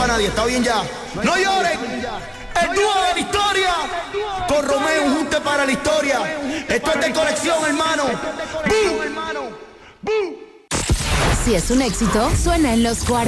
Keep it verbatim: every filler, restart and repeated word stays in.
nadie, está bien ya. No lloren. El dúo de la historia. Con Romeo, un junte para la historia. Esto es de colección, hermano. ¡Bum! Si es un éxito, suena en los cuarenta.